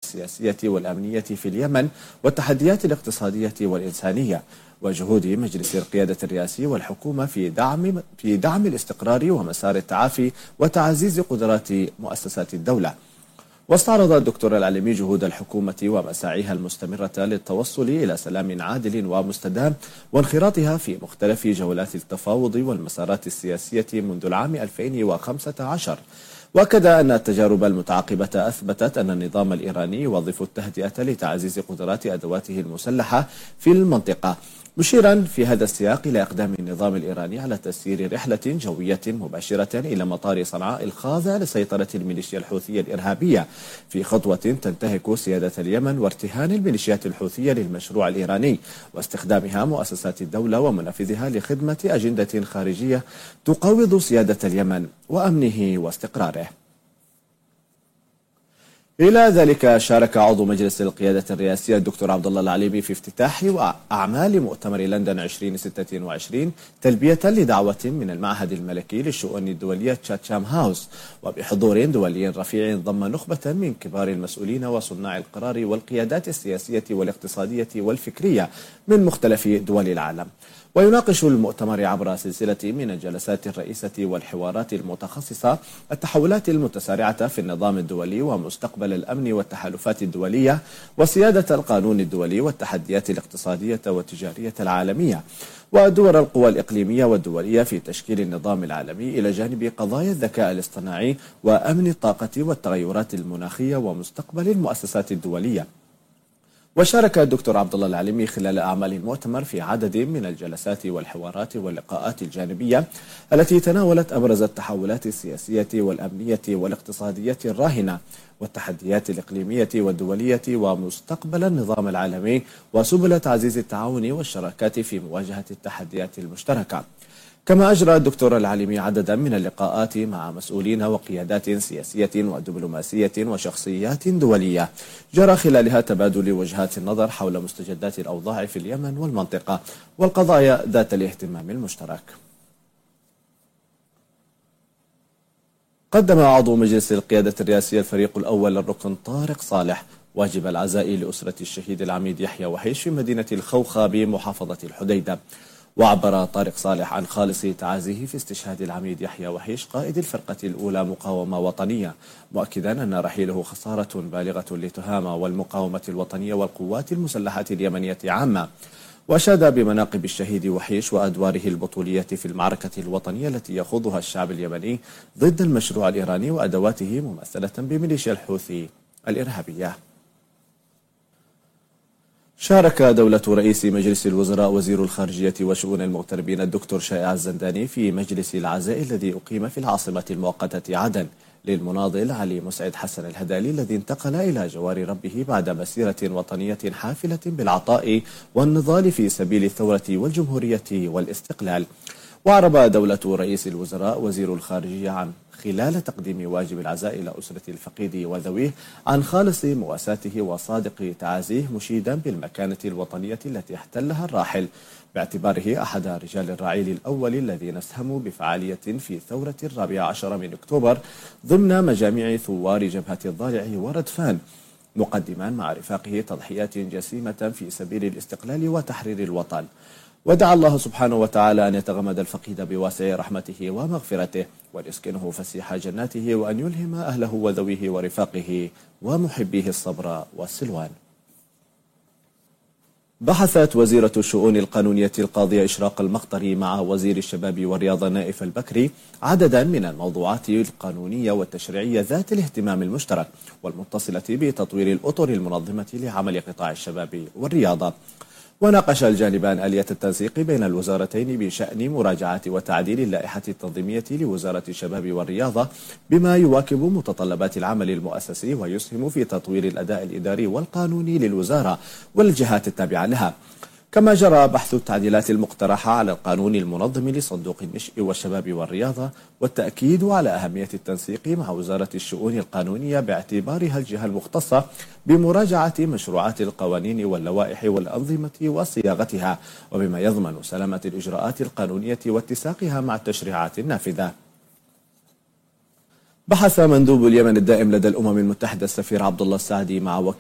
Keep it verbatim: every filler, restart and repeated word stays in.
السياسية والأمنية في اليمن والتحديات الاقتصادية والإنسانية، وجهود مجلس القيادة الرئاسي والحكومة في دعم في دعم الاستقرار ومسار التعافي وتعزيز قدرات مؤسسات الدولة. واستعرض الدكتور العليمي جهود الحكومة ومساعيها المستمرة للتوصل إلى سلام عادل ومستدام وانخراطها في مختلف جولات التفاوض والمسارات السياسية منذ العام ألفين وخمسة عشر. وأكد أن التجارب المتعاقبة أثبتت أن النظام الإيراني يوظف التهدئة لتعزيز قدرات أدواته المسلحة في المنطقة، مشيرا في هذا السياق إلى إقدام النظام الإيراني على تسيير رحلة جوية مباشرة إلى مطار صنعاء الخاضع لسيطرة الميليشيا الحوثية الإرهابية في خطوة تنتهك سيادة اليمن وارتهان الميليشيات الحوثية للمشروع الإيراني واستخدامها مؤسسات الدولة ومنافذها لخدمة أجندة خارجية تقوض سيادة اليمن وأمنه واستقراره. إلى ذلك شارك عضو مجلس القيادة الرئاسية الدكتور عبد الله العليمي في افتتاح أعمال مؤتمر لندن ألفين وستة وعشرين تلبية لدعوة من المعهد الملكي للشؤون الدولية تشاتشام هاوس، وبحضور دولي رفيع ضم نخبة من كبار المسؤولين وصناع القرار والقيادات السياسية والاقتصادية والفكرية من مختلف دول العالم. ويناقش المؤتمر عبر سلسلة من الجلسات الرئيسة والحوارات المتخصصة التحولات المتسارعة في النظام الدولي ومستقبل الأمن والتحالفات الدولية وسيادة القانون الدولي والتحديات الاقتصادية والتجارية العالمية ودور القوى الإقليمية والدولية في تشكيل النظام العالمي، إلى جانب قضايا الذكاء الاصطناعي وأمن الطاقة والتغيرات المناخية ومستقبل المؤسسات الدولية. وشارك الدكتور عبد الله العليمي خلال أعمال المؤتمر في عدد من الجلسات والحوارات واللقاءات الجانبية التي تناولت أبرز التحولات السياسية والأمنية والاقتصادية الراهنة والتحديات الإقليمية والدولية ومستقبل النظام العالمي وسبل تعزيز التعاون والشراكات في مواجهة التحديات المشتركة. كما أجرى الدكتور العليمي عددا من اللقاءات مع مسؤولين وقيادات سياسية ودبلوماسية وشخصيات دولية جرى خلالها تبادل وجهات النظر حول مستجدات الأوضاع في اليمن والمنطقة والقضايا ذات الاهتمام المشترك. قدم عضو مجلس القيادة الرئاسية الفريق الأول الركن طارق صالح واجب العزاء لأسرة الشهيد العميد يحيى وحيش في مدينة الخوخة بمحافظة الحديدة. وعبر طارق صالح عن خالص تعازيه في استشهاد العميد يحيى وحيش قائد الفرقة الأولى مقاومة وطنية، مؤكدا أن رحيله خسارة بالغة لتهامة والمقاومة الوطنية والقوات المسلحة اليمنية عامة. وأشاد بمناقب الشهيد وحيش وأدواره البطولية في المعركة الوطنية التي يخوضها الشعب اليمني ضد المشروع الإيراني وأدواته ممثلة بميليشيا الحوثي الإرهابية. شارك دولة رئيس مجلس الوزراء وزير الخارجية وشؤون المغتربين الدكتور شائع الزنداني في مجلس العزاء الذي أقيم في العاصمة المؤقتة عدن للمناضل علي مسعد حسن الهدالي الذي انتقل إلى جوار ربه بعد مسيرة وطنية حافلة بالعطاء والنضال في سبيل الثورة والجمهورية والاستقلال. وأعرب دولة رئيس الوزراء وزير الخارجية عن خلال تقديم واجب العزاء إلى أسرة الفقيد وذويه عن خالص مواساته وصادق تعازيه، مشيدا بالمكانة الوطنية التي احتلها الراحل باعتباره أحد رجال الرعيل الأول الذين ساهموا بفعالية في ثورة الرابع عشر من أكتوبر ضمن مجاميع ثوار جبهة الضالع وردفان، مقدما مع رفاقه تضحيات جسيمة في سبيل الاستقلال وتحرير الوطن. ودعا الله سبحانه وتعالى أن يتغمد الفقيد بواسع رحمته ومغفرته ويسكنه فسيح جناته وأن يلهم أهله وذويه ورفاقه ومحبيه الصبر والسلوان. بحثت وزيرة الشؤون القانونية القاضية إشراق المقطري مع وزير الشباب والرياضة نائف البكري عددا من الموضوعات القانونية والتشريعية ذات الاهتمام المشترك والمتصلة بتطوير الأطر المنظمة لعمل قطاع الشباب والرياضة. وناقش الجانبان آلية التنسيق بين الوزارتين بشأن مراجعة وتعديل اللائحة التنظيمية لوزارة الشباب والرياضة بما يواكب متطلبات العمل المؤسسي ويسهم في تطوير الأداء الإداري والقانوني للوزارة والجهات التابعة لها. كما جرى بحث التعديلات المقترحة على القانون المنظم لصندوق النشء والشباب والرياضة والتأكيد على أهمية التنسيق مع وزارة الشؤون القانونية باعتبارها الجهة المختصة بمراجعة مشروعات القوانين واللوائح والأنظمة وصياغتها وبما يضمن سلامة الإجراءات القانونية واتساقها مع التشريعات النافذة. بحث مندوب اليمن الدائم لدى الأمم المتحدة السفير عبد الله السعدي مع وكيل